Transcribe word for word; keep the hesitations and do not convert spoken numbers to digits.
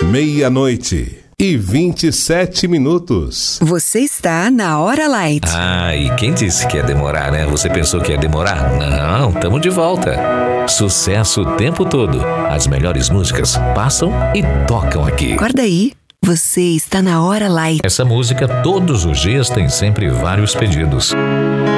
Meia-noite e vinte e sete minutos. Você está na Hora Light. Ah, e quem disse que ia demorar, né? Você pensou que ia demorar? Não, tamo de volta. Sucesso o tempo todo. As melhores músicas passam e tocam aqui. Acorda aí. Você está na Hora Light. Essa música todos os dias tem sempre vários pedidos.